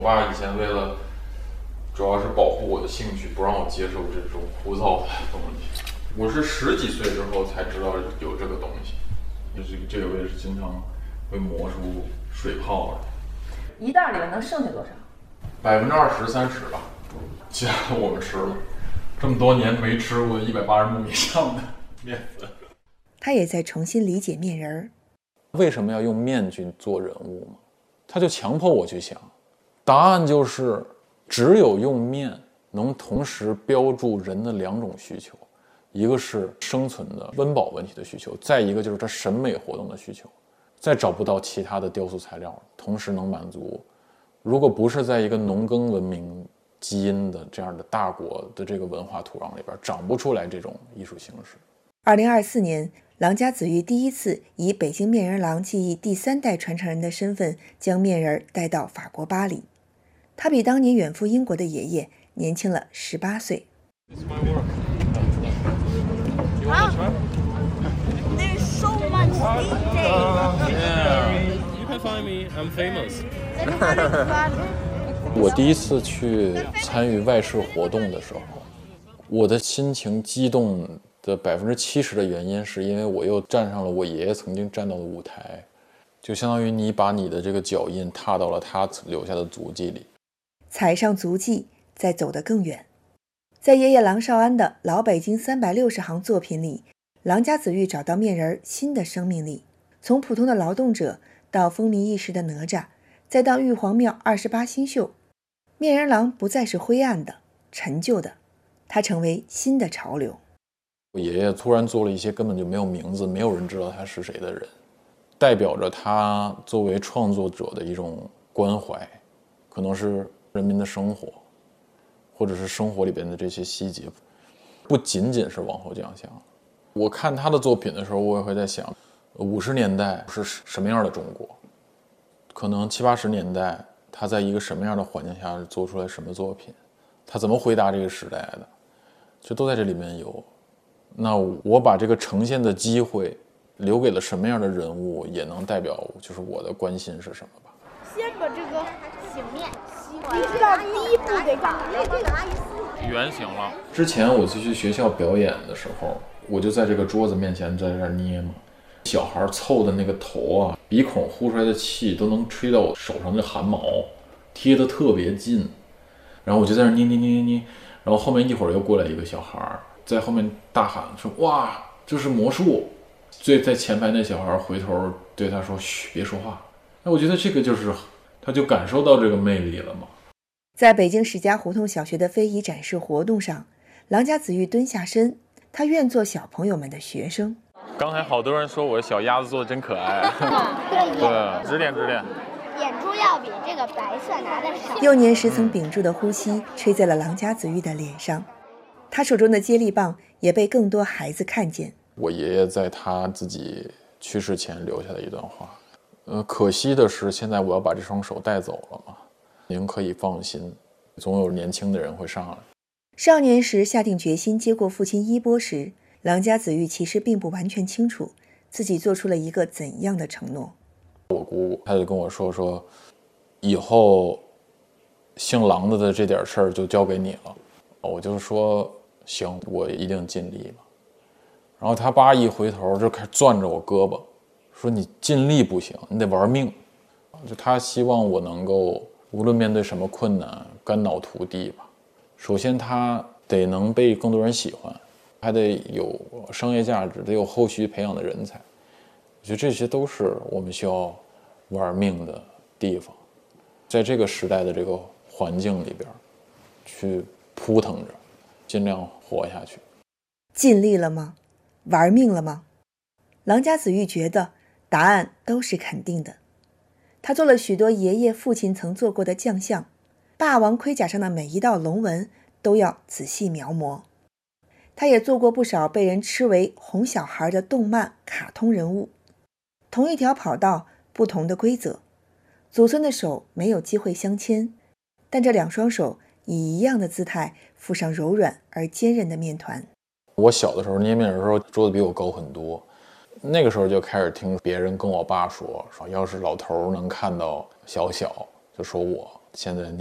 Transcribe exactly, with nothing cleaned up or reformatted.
我爸以前为了主要是保护我的兴趣，不让我接受这种枯燥的东西。我是十几岁之后才知道有这个东西，就是这个位置经常会磨出水泡来。 一袋里面能剩下多少？ 百分之二十三十吧，其他的我们吃了。这么多年没吃过一百八十目以上的面粉。 他也在重新理解面人儿。 为什么要用面去做人物吗？他就强迫我去想，答案就是只有用面能同时标注人的两种需求，一个是生存的温饱问题的需求，再一个就是他审美活动的需求。再找不到其他的雕塑材料同时能满足，如果不是在一个农耕文明基因的这样的大国的这个文化土壤里边，长不出来这种艺术形式。 二零二四年，郎家子玉第一次以北京面人郎技艺第三代传承人的身份将面人带到法国巴黎。他比当年远赴英国的爷爷年轻了十八岁。 There's so much detail. Yeah. You can find me. I'm famous. 我第一次去参与外事活动的时候，我的心情激动的百分之七十的原因，是因为我又站上了我爷爷曾经站到的舞台，就相当于你把你的这个脚印踏到了他留下的足迹里， 踩上足迹，再走得更远。在爷爷郎绍安的老北京三百六十行作品里，郎家子玉找到面人新的生命力，从普通的劳动者到风靡一时的哪吒，再到玉皇庙二十八星宿，面人郎不再是灰暗的、陈旧的，它成为新的潮流。 我爷爷突然做了一些根本就没有名字、没有人知道他是谁的人，代表着他作为创作者的一种关怀，可能是人民的生活，或者是生活里边的这些细节，不仅仅是往后奖项。我看他的作品的时候，我也会在想，五十年代是什么样的中国？可能七八十年代他在一个什么样的环境下做出来什么作品？他怎么回答这个时代的？这都在这里面有。那我把这个呈现的机会留给了什么样的人物，也能代表就是我的关心是什么吧。 先把这个醒面吸完，你知道第一步得干嘛？这个阿姨撕圆形了。之前我去学校表演的时候，我就在这个桌子面前在这儿捏嘛，小孩凑的那个头啊，鼻孔呼出来的气都能吹到我手上的汗毛，贴得特别近。然后我就在那捏捏捏捏捏，然后后面一会儿又过来一个小孩，在后面大喊说：“哇，这是魔术！”最在前排那小孩回头对他说：“嘘，别说话。”那我觉得这个就是，他就感受到这个魅力了嘛。 在北京史家胡同小学的非遗展示活动上，郎家子玉蹲下身，他愿做小朋友们的学生。 刚才好多人说我的小鸭子做的真可爱，对，指点指点。 眼珠要比这个白色拿的少。 幼年时曾屏住的呼吸吹在了郎家子玉的脸上，他手中的接力棒也被更多孩子看见。 我爷爷在他自己去世前留下的一段话，呃，可惜的是现在我要把这双手带走了嘛，您可以放心，总有年轻的人会上来。 少年时下定决心接过父亲衣钵时，郎家子玉其实并不完全清楚自己做出了一个怎样的承诺。 我姑她就跟我说说，以后姓郎的的这点事儿就交给你了。我就说行，我一定尽力嘛。然后他爸一回头就开始攥着我胳膊，说你尽力不行，你得玩命。就他希望我能够无论面对什么困难，肝脑涂地吧。首先他得能被更多人喜欢，还得有商业价值，得有后续培养的人才。我觉得这些都是我们需要玩命的地方，在这个时代的这个环境里边去扑腾着，尽量活下去。 尽力了吗？玩命了吗？郎家子玉觉得答案都是肯定的。他做了许多爷爷父亲曾做过的将相，霸王盔甲上的每一道龙纹都要仔细描摹。他也做过不少被人吃为哄小孩的动漫卡通人物。同一条跑道，不同的规则，祖孙的手没有机会相牵，但这两双手以一样的姿态附上柔软而坚韧的面团。 我小的时候捏面的时候，桌子比我高很多，那个时候就开始听别人跟我爸说，说要是老头能看到小小，就说我现在